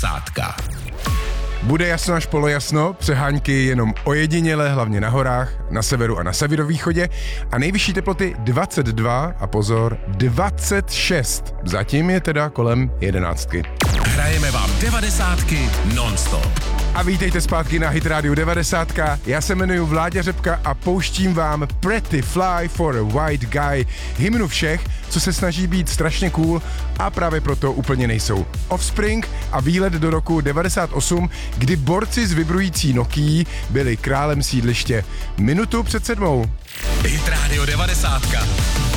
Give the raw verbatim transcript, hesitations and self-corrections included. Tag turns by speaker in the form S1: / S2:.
S1: devadesátka.
S2: Bude jasno až polojasno, přehánky jenom ojedinělé, hlavně na horách, na severu a na severovýchodě a nejvyšší teploty dvacet dva a pozor, dvacet šest. Zatím je teda kolem jedenáctky.
S1: Hrajeme vám devadesátky non-stop.
S2: A vítejte zpátky na Hit Radio devadesát. Já se jmenuji Vláďa Řepka a pouštím vám Pretty Fly for a White Guy, hymnu všech, co se snaží být strašně cool a právě proto úplně nejsou. Offspring a výlet do roku devadesát osm, kdy borci s vibrující Nokií byli králem sídliště. Minutu před sedmou.
S1: Hit Radio devadesátka.